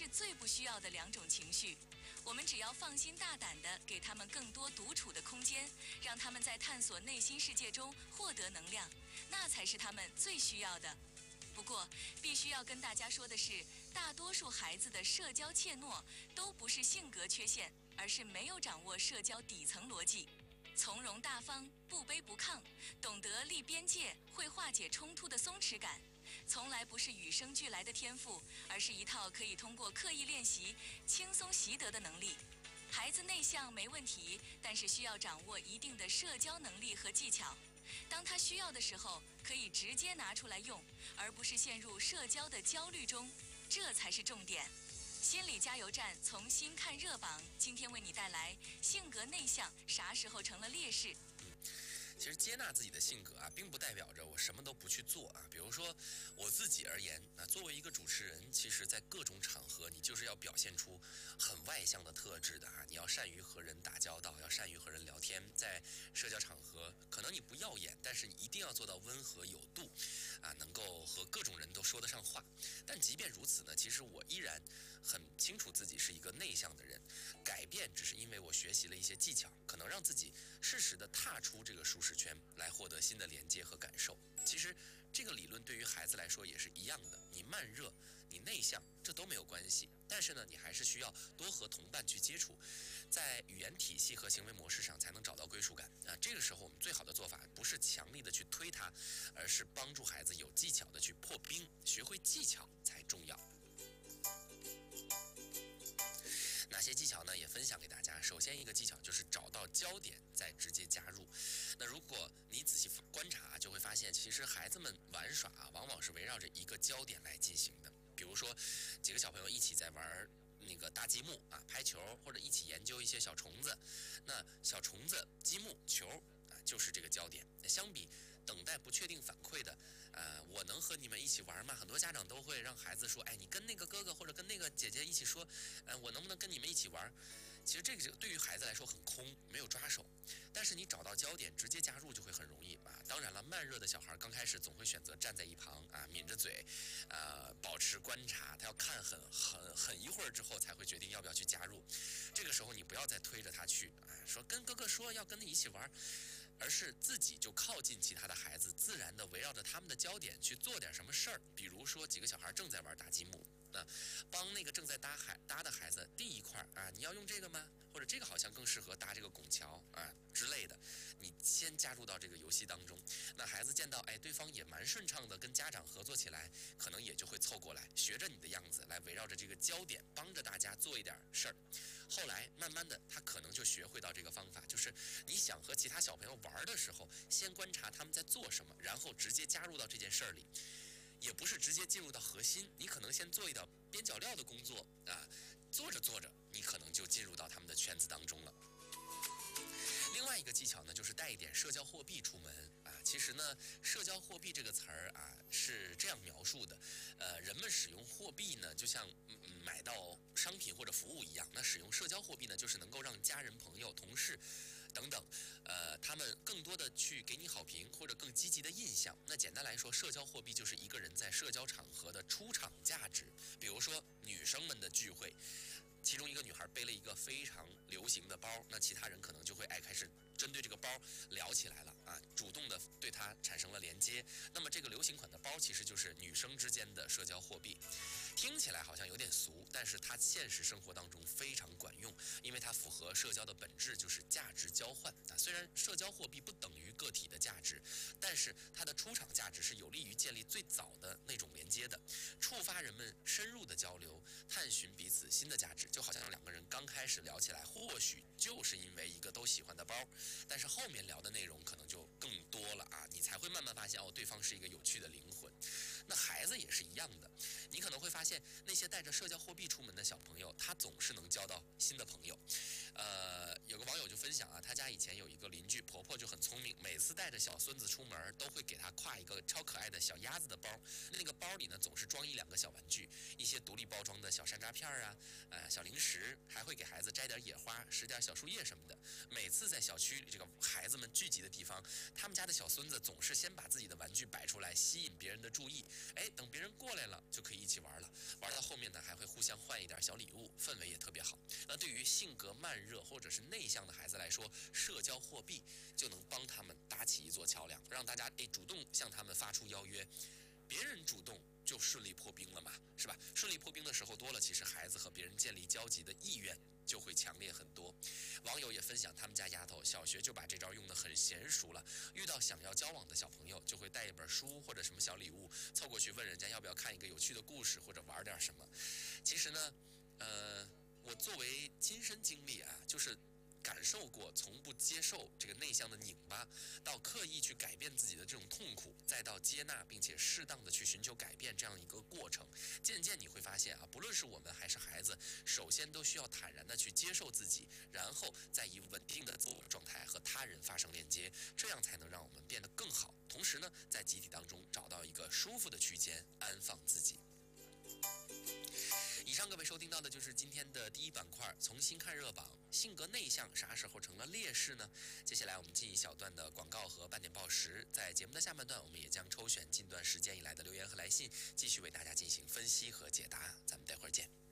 最不需要的两种情绪。我们只要放心大胆地给他们更多独处的空间，让他们在探索内心世界中获得能量，那才是他们最需要的。不过，必须要跟大家说的是，大多数孩子的社交怯懦都不是性格缺陷，而是没有掌握社交底层逻辑。从容大方、不卑不亢，懂得立边界、会化解冲突的松弛感，从来不是与生俱来的天赋，而是一套可以通过刻意练习轻松习得的能力。孩子内向没问题，但是需要掌握一定的社交能力和技巧。当他需要的时候，可以直接拿出来用，而不是陷入社交的焦虑中，这才是重点。心理加油站从新看热榜，今天为你带来性格内向啥时候成了劣势。 其实接纳自己的性格啊，并不代表着我什么都不去做啊。比如说我自己而言啊，作为一个主持人，其实在各种场合，你就是要表现出很外向的特质的啊。你要善于和人打交道，要善于和人聊天。在社交场合，可能你不耀眼，但是你一定要做到温和有度啊，能够和各种人都说得上话。但即便如此呢，其实我依然很清楚自己是一个内向的人。改变只是因为我学习了一些技巧，可能让自己适时的踏出这个舒适圈，来获得新的连接和感受。其实这个理论对于孩子来说也是一样的，你慢热，你内向，这都没有关系。但是呢，你还是需要多和同伴去接触，在语言体系和行为模式上才能找到归属感啊。这个时候我们最好的做法不是强力的去推他，而是帮助孩子有技巧的去破冰，学会技巧才重要。哪些技巧呢？也分享给大家。首先一个技巧就是找到焦点，再直接加入。那如果你仔细观察，就会发现，其实孩子们玩耍啊，往往是围绕着一个焦点来进行的。比如说，几个小朋友一起在玩那个搭积木啊，拍球，或者一起研究一些小虫子。那小虫子、积木、球啊，就是这个焦点。相比等待不确定反馈的，我能和你们一起玩吗？很多家长都会让孩子说，哎，你跟那个哥哥或者跟那个姐姐一起说，我能不能跟你们一起玩？其实这个对于孩子来说很空，没有抓手。但是你找到焦点，直接加入就会很容易啊。当然了，慢热的小孩刚开始总会选择站在一旁啊，抿着嘴，保持观察，他要看很一会儿之后才会决定要不要去加入。这个时候你不要再推着他去啊，说跟哥哥说要跟你一起玩，而是自己就靠近其他的孩子，自然的围绕着他们的焦点去做点什么事儿。比如说几个小孩正在玩搭积木，那帮那个正在搭的孩子递一块啊，你要用这个吗？或者这个好像更适合搭这个拱桥啊之类的，你先加入到这个游戏当中。那孩子见到对方也蛮顺畅的，跟家长合作起来，可能也就会凑过来，学着你的样子来围绕着这个焦点，帮着大家做一点事儿。后来慢慢的，他可能就学会到这个方法，就是你想和其他小朋友玩的时候，先观察他们在做什么，然后直接加入到这件事儿里。也不是直接进入到核心，你可能先做一点边角料的工作啊，做着做着，你可能就进入到他们的圈子当中了。另外一个技巧呢，就是带一点社交货币出门啊。其实呢，社交货币这个词儿啊是这样描述的，人们使用货币呢，就像买到商品或者服务一样。那使用社交货币呢，就是能够让家人、朋友、同事等等，他们更多的去给你好评或者更积极的印象。那简单来说，社交货币就是一个人在社交场合的出场价值。比如说女生们的聚会，其中一个女孩背了一个非常流行的包，那其他人可能就会开始针对这个包聊起来了啊，主动的对它产生了连接。那么这个流行款的包其实就是女生之间的社交货币，听起来好像有点俗，但是它现实生活当中非常管用，因为它符合社交的本质，就是价值交换啊。虽然社交货币不等于个体的价值，但是它的出场价值是有利于建立最早的那种连接的，触发人们深入的交流，探寻彼此新的价值。就好像两个人刚开始聊起来，或许就是因为一个都喜欢的包，但是后面聊的内容可能就更多了啊，你才会慢慢发现对方是一个有趣的灵魂。那孩子也是一样的，你可能会发现那些带着社交货币出门的小朋友，他总是能交到新的朋友。有个网友就分享啊，他家以前有一个邻居婆婆就很聪明，每次带着小孙子出门都会给他挎一个超可爱的小鸭子的包，那个包里呢总是装1-2个小玩具，一些独立包装的小山楂片啊，小零食，还会给孩子摘点野花，拾点小树叶什么的。每次在小区里这个孩子们聚集的地方，他们家的小孙子总是先把自己的玩具摆出来，吸引别人的注意， 等别人过来了就可以一起玩了，玩到后面呢还会互相换一点小礼物，氛围也特别好。那对于性格慢热或者是内向的孩子来说，社交货币就能帮他们搭起一座桥梁，让大家主动向他们发出邀约，别人主动就顺利破冰了嘛，是吧？顺利破冰的时候多了，其实孩子和别人建立交集的意愿就会强烈很多。网友也分享，他们家丫头小学就把这招用得很娴熟了，遇到想要交往的小朋友，就会带一本书或者什么小礼物凑过去问人家要不要看一个有趣的故事或者玩点什么。其实呢，我作为亲身经历啊，就是感受过从不接受这个内向的拧巴，到刻意去改变自己的这种痛苦，再到接纳并且适当的去寻求改变这样一个过程。渐渐你会发现啊，不论是我们还是孩子，首先都需要坦然的去接受自己，然后再以稳定的自我状态和他人发生连接，这样才能让我们变得更好。同时呢，在集体当中找到一个舒服的区间，安放自己。以上各位收听到的就是今天的第一板块，重新看热榜。性格内向啥时候成了劣势呢？接下来我们进一小段的广告和半点报时，在节目的下半段，我们也将抽选近段时间以来的留言和来信，继续为大家进行分析和解答。咱们待会儿见。